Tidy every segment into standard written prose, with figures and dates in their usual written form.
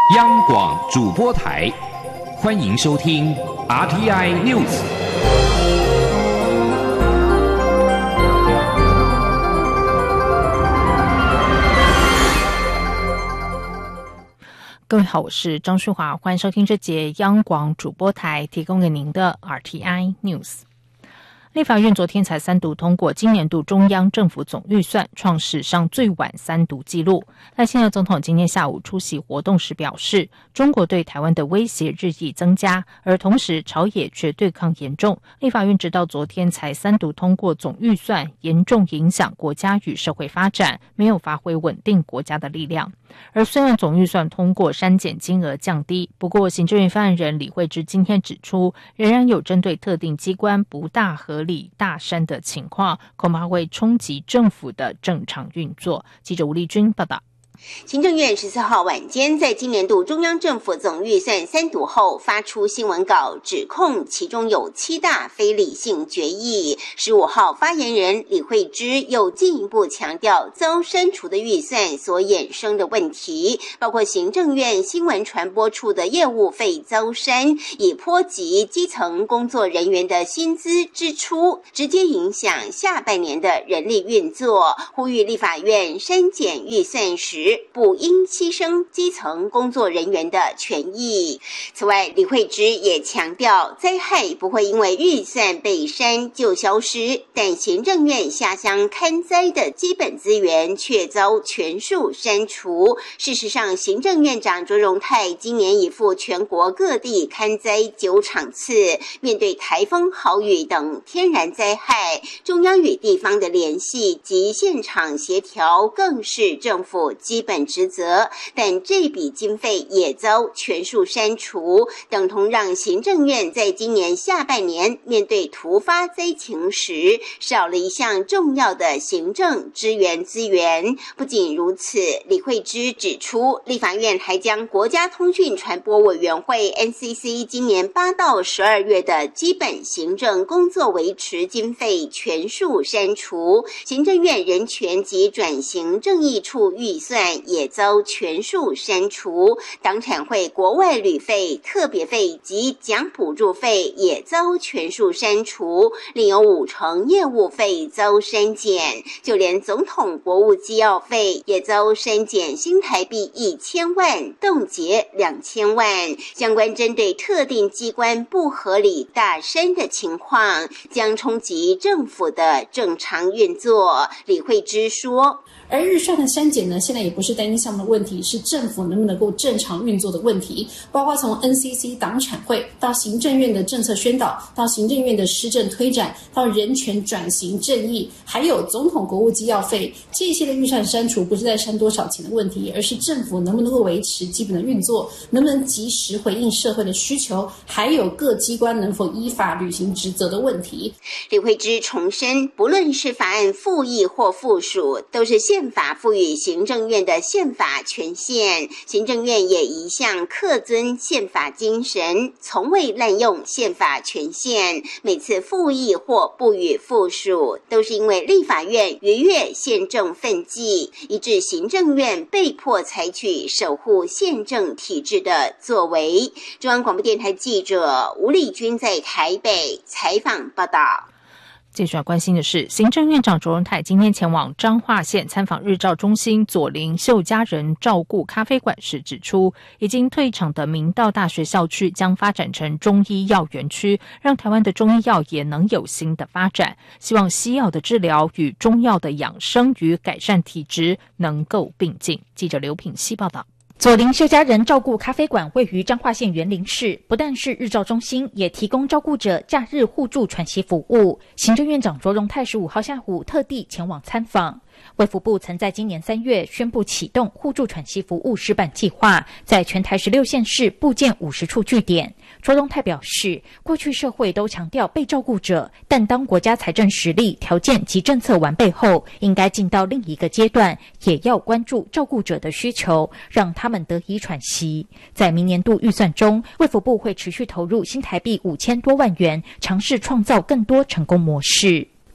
央广主播台，欢迎收听 RTI News。 各位好，我是张淑华，欢迎收听这节央广主播台提供给您的 RTI News。立法院昨天才三读通过今年度中央政府总预算，创史上最晚三读纪录。赖清德总统今天下午出席活动时表示，中国对台湾的威胁日益增加，而同时朝野却对抗严重。立法院直到昨天才三读通过总预算，严重影响国家与社会发展，没有发挥稳定国家的力量。而虽然总预算通过删减金额降低，不过行政院发言人李慧芝今天指出，仍然有针对特定机关不大合理大删的情况，恐怕会冲击政府的正常运作。记者吴丽君报道。 行政院14号晚间在今年度中央政府总预算三读后发出新闻稿，指控其中有7大非理性决议。15号发言人李慧芝又进一步强调遭删除的预算所衍生的问题，包括行政院新闻传播处的业务费遭删，以波及基层工作人员的薪资支出，直接影响下半年的人力运作，呼吁立法院删减预算时不应牺牲基层工作人员的权益。此外，李慧芝也强调，灾害不会因为预算被删就消失，但行政院下乡勘灾的基本资源却遭全数删除。事实上，行政院长卓荣泰今年已赴全国各地勘灾9场次，面对台风、豪雨等天然灾害，中央与地方的联系及现场协调更是政府基本职责，但这笔经费也遭全数删除，等同让行政院在今年下半年面对突发灾情时少了一项重要的行政支援资源。不仅如此，李慧芝指出，立法院还将国家通讯传播委员会 NCC 今年8到12月的基本行政工作维持经费全数删除，行政院人权及转型正义处预算也遭全数删除，党产会国外旅费、特别费及奖补助费也遭全数删除，另有50%业务费遭删减，就连总统国务机要费也遭删减新台币1000万，冻结2000万。相关针对特定机关不合理大删的情况，将冲击政府的正常运作。李慧芝说， 而预算的删减呢，现在也不是单一项目的问题，是政府能不能够正常运作的问题，包括从 NCC 党产会到行政院的政策宣导，到行政院的施政推展，到人权转型正义，还有总统国务机要费，这些的预算删除不是在删多少钱的问题，而是政府能不能够维持基本的运作，能不能及时回应社会的需求，还有各机关能否依法履行职责的问题。 李慧芝重申，不论是法案复议或附属，都是宪法赋予行政院的宪法权限，行政院也一向恪遵宪法精神，从未滥用宪法权限。每次复议或不予附属，都是因为立法院逾越宪政分际，以致行政院被迫采取守护宪政体制的作为。中央广播电台记者吴丽君在台北采访报道。 接下来关心的是，行政院长卓荣泰今天前往彰化县参访日照中心左邻秀家人照顾咖啡馆时指出，已经退场的明道大学校区将发展成中医药园区，让台湾的中医药也能有新的发展，希望西药的治疗与中药的养生与改善体质能够并进。记者刘品希报道。 左邻秀家人照顾咖啡馆位于彰化县员林市，不但是日照中心，也提供照顾者假日互助喘息服务。行政院长卓荣泰15号下午特地前往参访。卫福部曾在今年3月宣布启动互助喘息服务示范计划，在全台16县市布建50处据点。卓荣泰表示，过去社会都强调被照顾者，但当国家财政实力、条件及政策完备后，应该进到另一个阶段，也要关注照顾者的需求，让他们得以喘息。在明年度预算中，卫福部会持续投入新台币5000多万元，尝试创造更多成功模式。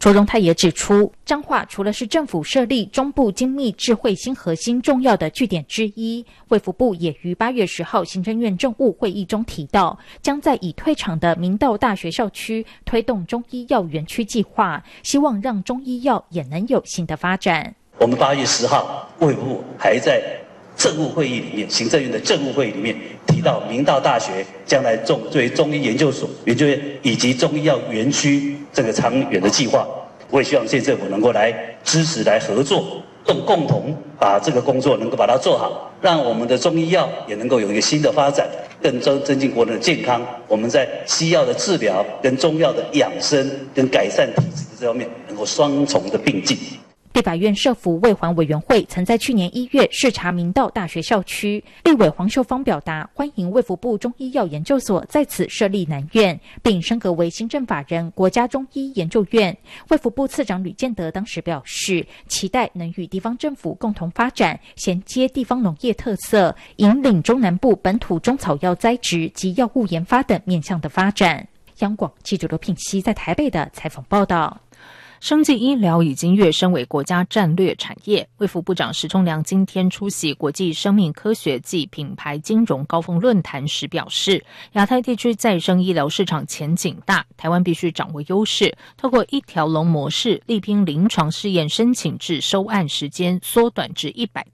卓荣泰也指出，彰化除了是政府设立中部精密智慧新核心重要的据点之一，卫福部也于8月10号行政院政务会议中提到，将在已退场的明道大学校区推动中医药园区计划，希望让中医药也能有新的发展。 我们8月10号，卫福部还在政务会议里面，行政院的政务会议里面提到，明道大学将来作为中医研究所、研究院以及中医药园区这个长远的计划。我也希望县政府能够来支持、来合作，共同把这个工作能够把它做好，让我们的中医药也能够有一个新的发展，更增进国人的健康。我们在西药的治疗跟中药的养生跟改善体质这方面能够双重的并进。 立法院社福卫环委员会曾在去年1月视察明道大学校区，立委黄秀芳表达欢迎卫福部中医药研究所在此设立南院，并升格为行政法人国家中医研究院。卫福部次长吕建德当时表示，期待能与地方政府共同发展，衔接地方农业特色，引领中南部本土中草药栽植及药物研发等面向的发展。央广记者刘品熙在台北的采访报道。 生技医疗已经跃升为国家战略产业。卫福部长石崇良今天出席国际生命科学暨品牌金融高峰论坛时表示，亚太地区再生医疗市场前景大，台湾必须掌握优势，透过一条龙模式，力拼临床试验申请至收案时间缩短至100